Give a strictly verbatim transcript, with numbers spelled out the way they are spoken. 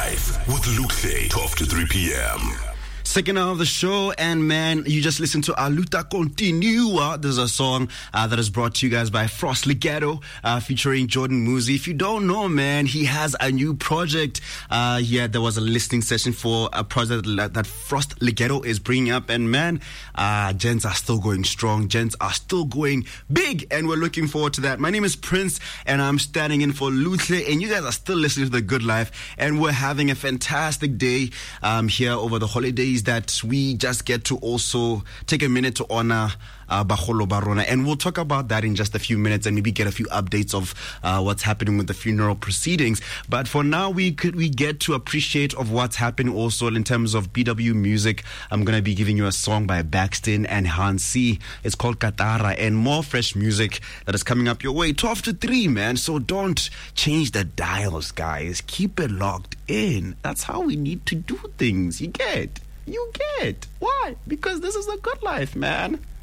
Life with Luke, twelve to three p.m. Second hour of the show, and man, you just listened to Aluta Continua. There's a song uh, that is brought to you guys by Frost Lighetto, uh, featuring Jordan Muzi. If you don't know, man, he has a new project. Uh, yeah, there was a listening session for a project that Frost Lighetto is bringing up, and man, uh, gents are still going strong. Gents are still going big, and we're looking forward to that. My name is Prince, and I'm standing in for Lutle, and you guys are still listening to The Good Life, and we're having a fantastic day um, here over the holidays that we just get to also take a minute to honor uh, Bagolo Barona. And we'll talk about that in just a few minutes and maybe get a few updates of uh, what's happening with the funeral proceedings. But for now, we could we get to appreciate of what's happening also in terms of B W music. I'm going to be giving you a song by Baxton and Hansi. It's called Katara, and more fresh music that is coming up your way. twelve to three, man. So don't change the dials, guys. Keep it locked in. That's how we need to do things. You get You get. Why? Because this is The Good Life, man.